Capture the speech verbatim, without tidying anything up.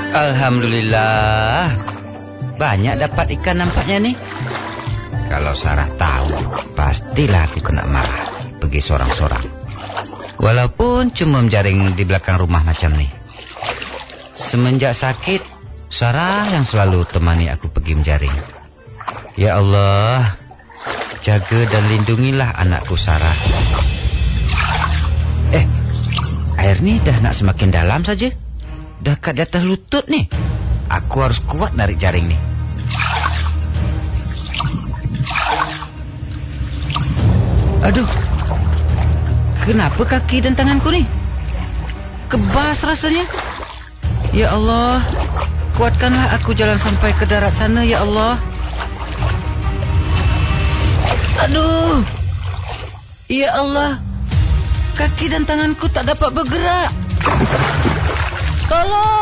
Alhamdulillah. Banyak dapat ikan nampaknya nih. Kalau Sarah tahu, pastilah aku kena marah. Pergi sorang-sorang. Walaupun cuma menjaring di belakang rumah macam nih. Semenjak sakit, Sarah yang selalu temani aku pergi menjaring. Ya Allah, jaga dan lindungilah anakku Sarah. Eh, air ni dah nak semakin dalam saja. Dah kat di atas lutut ni. Aku harus kuat narik jaring ni. Aduh, kenapa kaki dan tanganku ni kebas rasanya? Ya Allah, kuatkanlah aku jalan sampai ke darat sana, ya Allah. Aduh, ya Allah, kaki dan tanganku tak dapat bergerak. Tolong!